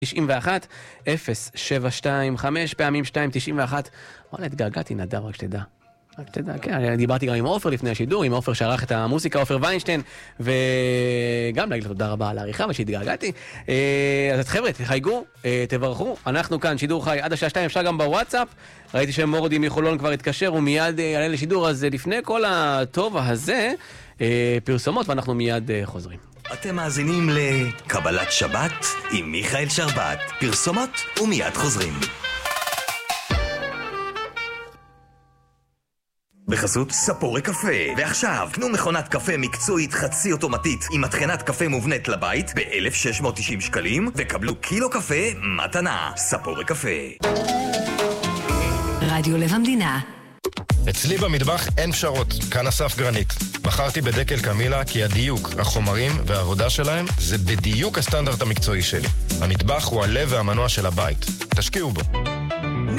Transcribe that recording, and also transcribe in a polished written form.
91 0725 פעמים 291. וואלה, התגעגעתי נדב, רק שתדע. כן, אני דיברתי גם עם עופר לפני השידור, עם עופר שערך את המוסיקה, עופר ויינשטיין, וגם להגיד לו תודה רבה על העריכה ושהתגעגעתי. אז חבר'ה, תחייגו, תברכו, אנחנו כאן, שידור חי עד השעה 2, אפשר גם בוואטסאפ. ראיתי שמורדי מחולון כבר התקשר, הוא מיד יעלה לשידור, אז לפני כל הטוב הזה, פרסומות, ואנחנו מיד חוזרים. אתם מאזינים לקבלת שבת עם מיכאל שרבט. פרסומות ומיד חוזרים. בחסות ספורי קפה. ועכשיו, קנו מכונת קפה מקצועית חצי אוטומטית עם מטחנת קפה מובנית לבית ב-1,690 שקלים, וקבלו קילו קפה מתנה. ספורי קפה. רדיו לב המדינה. אצלי במטבח אין פשרות, כאן אסף גרנית. בחרתי בדקל קמילה כי הדיוק, החומרים והעבודה שלהם זה בדיוק הסטנדרט המקצועי שלי. המטבח הוא הלב והמנוע של הבית. תשקיעו בו.